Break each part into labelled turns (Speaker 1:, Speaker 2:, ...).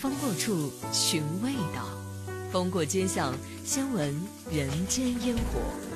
Speaker 1: 风过处寻味道，风过街巷先闻人间烟火。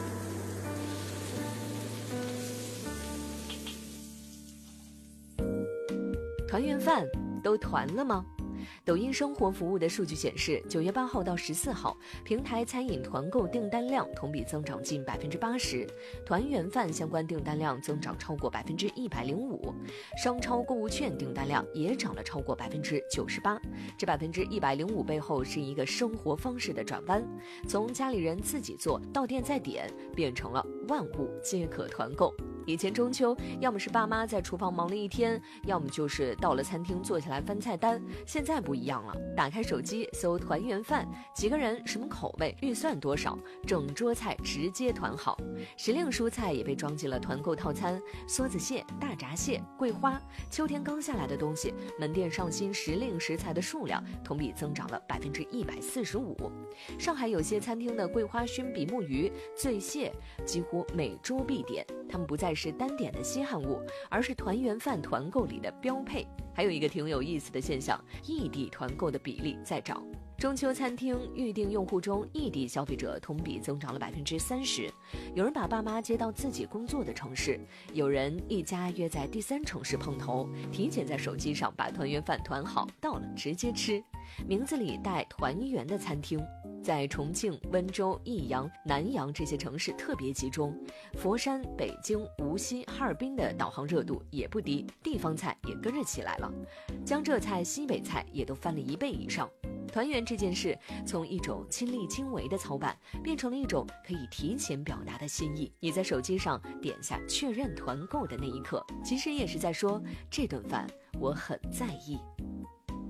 Speaker 1: 团圆饭都团了吗？抖音生活服务的数据显示，9月8号到14号，平台餐饮团购订单量同比增长近80%，团圆饭相关订单量增长超过105%，商超购物券订单量也涨了超过98%。这105%背后是一个生活方式的转弯，从家里人自己做到店再点，变成了万物皆可团购。以前中秋，要么是爸妈在厨房忙了一天，要么就是到了餐厅坐下来翻菜单。现在不一样了，打开手机搜团圆饭，几个人什么口味，预算多少，整桌菜直接团好。时令蔬菜也被装进了团购套餐，梭子蟹、大闸蟹、桂花，秋天刚下来的东西，门店上新时令食材的数量同比增长了145%。上海有些餐厅的桂花熏比目鱼、醉蟹几乎每桌必点，他们不再是单点的稀罕物，而是团圆饭团购里的标配。还有一个挺有意思的现象，异地团购的比例在涨。中秋餐厅预订用户中，异地消费者同比增长了30%。有人把爸妈接到自己工作的城市，有人一家约在第3城市碰头，提前在手机上把团圆饭团好，到了直接吃。名字里带团圆的餐厅在重庆、温州、益阳、南阳这些城市特别集中，佛山、北京、无锡、哈尔滨的导航热度也不低，地方菜也跟着起来了，江浙菜、西北菜也都翻了1倍以上。团圆这件事从一种亲力亲为的操办，变成了一种可以提前表达的心意。你在手机上点下确认团购的那一刻，其实也是在说这顿饭我很在意。